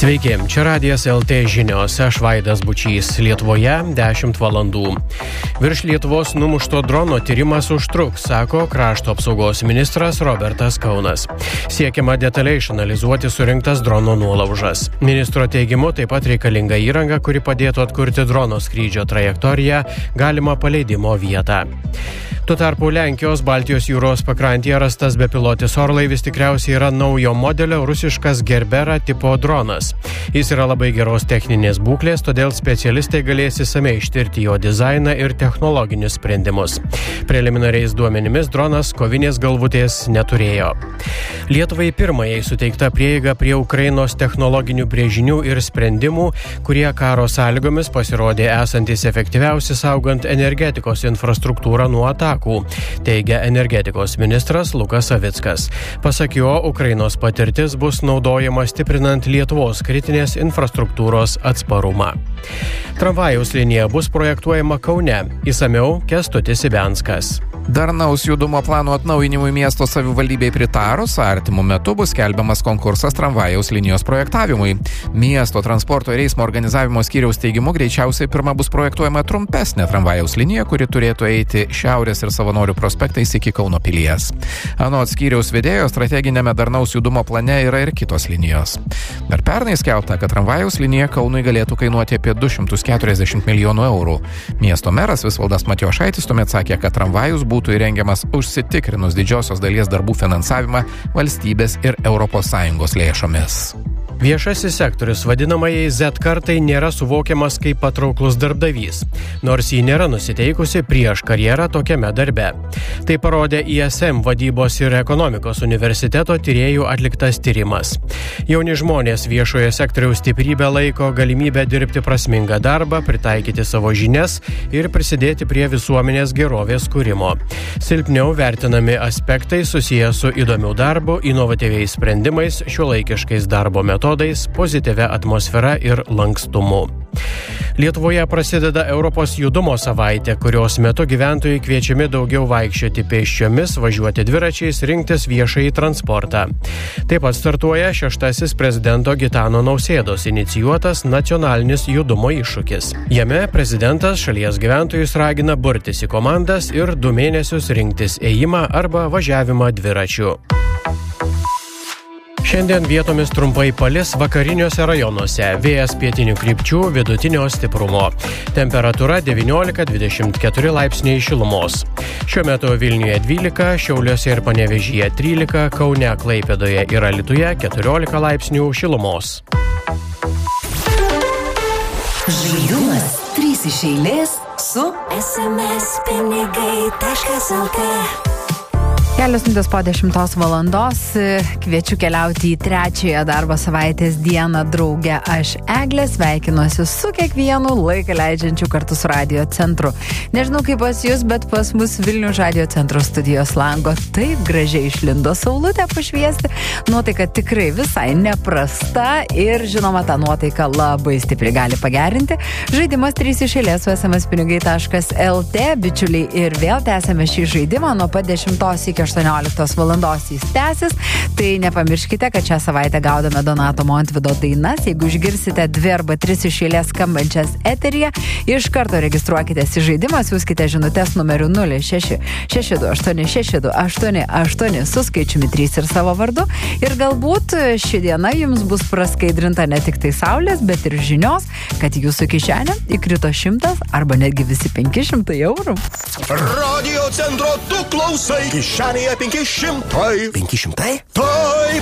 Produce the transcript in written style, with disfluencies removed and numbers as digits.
Sveiki, čia Radijas LT žinios, aš Vaidas Bučys, Lietuvoje 10 valandų. Virš Lietuvos numušto drono tyrimas užtruks, sako krašto apsaugos ministras Robertas Kaunas. Siekiama detaliai išanalizuoti surinktas drono nuolaužas. Ministro teigimu taip pat reikalinga įranga, kuri padėtų atkurti drono skrydžio trajektoriją, galimą paleidimo vietą. Tuo tarpu Lenkijos Baltijos jūros pakrantėje rastas bepilotis orlaivis tikriausiai yra naujo modelio rusiškas Gerbera tipo dronas. Jis yra labai geros techninės būklės, todėl specialistai galės išsamiai ištirti jo dizainą ir technologinius sprendimus. Preliminariais duomenimis dronas kovinės galvutės neturėjo. Lietuvai pirmajai suteikta prieiga prie Ukrainos technologinių brėžinių ir sprendimų, kurie karo sąlygomis pasirodė esantis efektyviausi saugant energetikos infrastruktūrą nuo atakų, teigia energetikos ministras Lukas Savickas. Pasak jo, Ukrainos patirtis bus naudojama stiprinant Lietuvos kritinės infrastruktūros atsparumą. Tramvajaus linija bus projektuojama Kaune. Išsamiau Kęstutis Ibenskas. Darnaus judumo plano atnaujinimui miesto savivaldybei pritarus, artimu metu bus skelbiamas konkursas tramvajaus linijos projektavimui. Miesto transporto ir eismo organizavimo skyriaus teigimu greičiausiai pirma bus projektuojama trumpesnė tramvajaus linija, kuri turėtų eiti Šiaurės ir Savanorių prospektais iki Kauno pilies. Anot skyriaus vedėjo, strateginėme darnaus judumo plane yra ir kitos linijos. Dar pernai skelbta, kad tramvajaus linija Kaunui galėtų kainuoti apie 240 milijonų eurų. Miesto meras Visvaldas Matijošaitis tuomet sakė, kad tramvajus būtų įrengiamas užsitikrinus didžiosios dalies darbų finansavimą valstybės ir ES lėšomis. Viešasis sektorius vadinamajai Z kartai nėra suvokiamas kaip patrauklus darbdavys, nors jį nėra nusiteikusi prieš karjerą tokiame darbe. Tai parodė ISM vadybos ir ekonomikos universiteto tyrėjų atliktas tyrimas. Jauni žmonės viešojo sektoriaus stiprybę laiko galimybę dirbti prasmingą darbą, pritaikyti savo žinias ir prisidėti prie visuomenės gerovės kūrimo. Silpniau vertinami aspektai susiję su įdomiu darbu, inovatyviais sprendimais, šiuolaikiškais darbo metodais, pozityvia atmosfera ir lankstumu. Lietuvoje prasideda Europos judumo savaitė, kurios metu gyventojai kviečiami daugiau vaikščioti pėsčiomis, važiuoti dviračiais, rinktis viešąjį transportą. Taip pat startuoja 6. prezidento Gitano Nausėdos inicijuotas nacionalinis judumo iššūkis. Jame prezidentas šalies gyventojus ragina burtis į komandas ir 2 mėnesius rinktis ėjimą arba važiavimą dviračiu. Šiandien vietomis trumpai palis vakariniuose rajonuose, vėjas pietinių krypčių vidutinio stiprumo. Temperatūra 19-24 laipsniai šilumos. Šiuo metu Vilniuje 12, Šiauliuose ir Panevėžyje 13, Kaune, Klaipėdoje ir Alytuje 14 laipsnių šilumos. Žaidimas 3 iš eilės su sms-pinigai.lt. Kelios minutės po 10 valandos kviečiu keliauti į 3 darbo savaitės dieną drauge. Aš Eglė, sveikinuosi su kiekvienu laiką leidžiančiu kartu su radio centru. Nežinau kaip pas jūs, bet pas mus Vilniaus radio centro studijos lango taip gražiai išlindo saulutė pašviesti. Nuotaika tikrai visai neprasta ir žinoma tą nuotaiką labai stipriai gali pagerinti. Žaidimas 3 iš eilės su sms-pinigai.lt. Bičiuliai, ir vėl tęsėme šį žaidimą nuo pat 10 iki 18 valandos jis tęsis. Tai nepamirškite, kad šią savaitę gaudome Donato Montvydo dainas. Jeigu išgirsite 2 arba 3 iš eilės skambančias eteryje, iš karto registruokitės į žaidimą, siųskite žinutes numeriu 06-6286-288 su skaičiumi 3 ir savo vardu. Ir galbūt ši diena jums bus praskaidrinta ne tik tai saulės, bet ir žinios, kad jūsų kišenė įkrito 100 arba netgi visi 500 eurų. Radio centro tu klausai. Kišenėje 500. 500? Taip.